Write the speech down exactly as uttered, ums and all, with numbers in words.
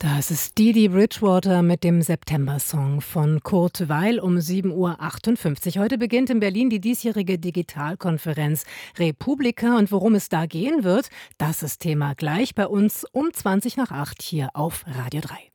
Das ist Didi Bridgewater mit dem September-Song von Kurt Weil um sieben Uhr achtundfünfzig. Heute beginnt in Berlin die diesjährige Digitalkonferenz Republika. Und worum es da gehen wird, das ist Thema gleich bei uns um zwanzig nach acht hier auf Radio drei.